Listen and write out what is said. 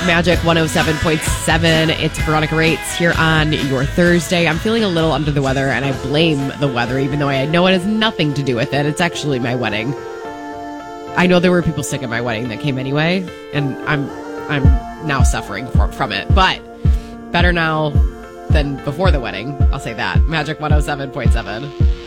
Magic 107.7. It's Veronica Rates here on your Thursday. I'm feeling a little under the weather, and I blame the weather, even though I know it has nothing to do with it. It's actually my wedding. I know there were people sick at my wedding that came anyway, and I'm now suffering from it. But better now than before the wedding. I'll say that. Magic 107.7.